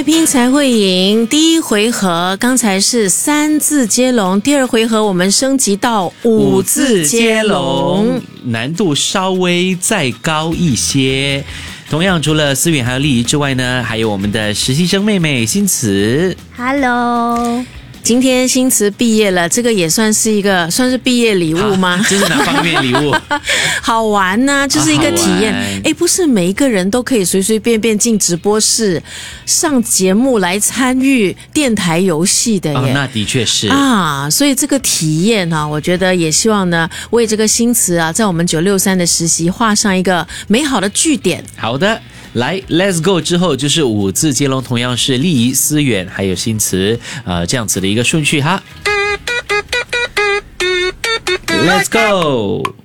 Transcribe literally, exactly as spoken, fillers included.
拼才会赢。第一回合刚才是三字接龙，第二回合我们升级到五字接龙， 难度稍微再高一些。同样，除了思远还有丽仪之外呢，还有我们的实习生妹妹新慈。 Hello， 今天新慈毕业了，这个也算是一个算是毕业礼物吗？ 这是哪方面礼物？ 好玩呢、啊，就是一个体验。哎，不是每一个人都可以随随便便进直播室上节目来参与电台游戏的耶。 哦，那的确是啊，所以这个体验啊，我觉得也希望呢，为这个新词啊，在我们九六三的实习画上一个美好的句点。 好的。来 ，Let's go 之后就是五字接龙，同样是丽仪、思远还有新词，呃，这样子的一个顺序哈。Let's go。